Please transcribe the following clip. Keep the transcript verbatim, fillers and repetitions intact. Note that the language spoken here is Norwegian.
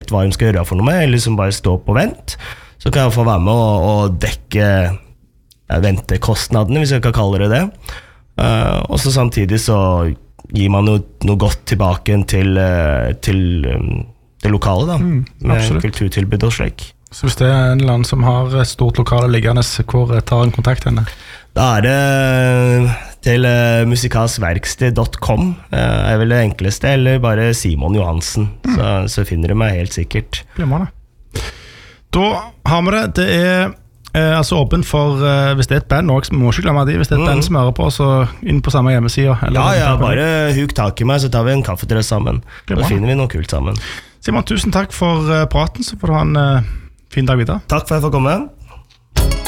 ut hva de skal gjøre for noe med, eller som bare står på vent, så kan jeg få være med og, og dekke ja, ventekostnadene, hvis jeg kan kalle det det. Uh, og så samtidig så gir man noe, noe godt tilbake til, til um, det lokale da, mm, med kulturtilbud og slik. Så hvis det er en eller annen som har et stort lokale liggende, hvor tar en kontakt henne? Da er det til uh, musikalskverksted punktum com uh, er vel det enkleste, eller bare Simon Johansen, mm. så, så finner du meg helt sikkert. Glemmer det. Da har vi det, det er eh, altså åpen for, eh, hvis det er et band også, vi må ikke glemme de, hvis det er et mm. band som hører på, så inn på samme hjemmesida. Ja, ja, bare huk tak i meg, så tar vi en kaffetre sammen. Da finner vi noe kult sammen. Simon, tusen takk for uh, praten, så får du ha en uh, fin dag videre. Takk for at jeg får komme.